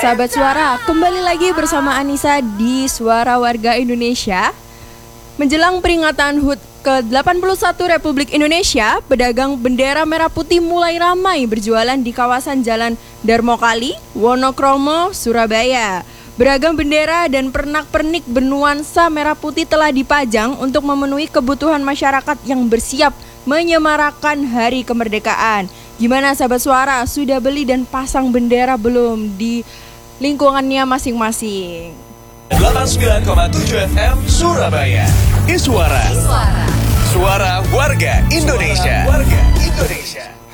Sahabat Suara, kembali lagi bersama Anissa di Suara Warga Indonesia. Menjelang peringatan HUT ke-81 Republik Indonesia, pedagang bendera merah putih mulai ramai berjualan di kawasan Jalan Darmokali, Wonokromo, Surabaya. Beragam bendera dan pernak-pernik bernuansa merah putih telah dipajang untuk memenuhi kebutuhan masyarakat yang bersiap menyemarakan Hari Kemerdekaan. Gimana sahabat Suara, sudah beli dan pasang bendera belum di lingkungannya masing-masing? 89,7 FM Surabaya. Iswara. Suara Warga Indonesia.